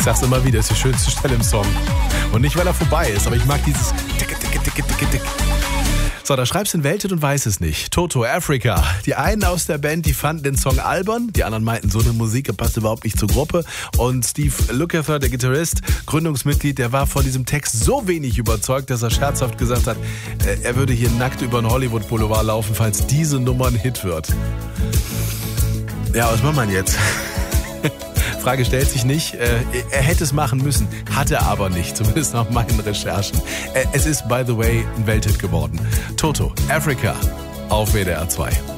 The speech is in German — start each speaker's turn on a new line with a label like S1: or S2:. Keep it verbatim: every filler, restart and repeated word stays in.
S1: sag's immer wieder, ist die schönste Stelle im Song. Und nicht, weil er vorbei ist, aber ich mag dieses Ticke, Ticke, Ticke, Ticke, Ticke. So, da schreibst du in Weltet und weiß es nicht. Toto, Africa. Die einen aus der Band, die fanden den Song albern. Die anderen meinten, so eine Musik passt überhaupt nicht zur Gruppe. Und Steve Lukather, der Gitarrist, Gründungsmitglied, der war von diesem Text so wenig überzeugt, dass er scherzhaft gesagt hat, er würde hier nackt über einen Hollywood-Boulevard laufen, falls diese Nummer ein Hit wird. Ja, was macht man jetzt? Frage stellt sich nicht. Er hätte es machen müssen, hat er aber nicht, zumindest nach meinen Recherchen. Es ist, by the way, ein Welthit geworden. Toto, Africa auf W D R zwei.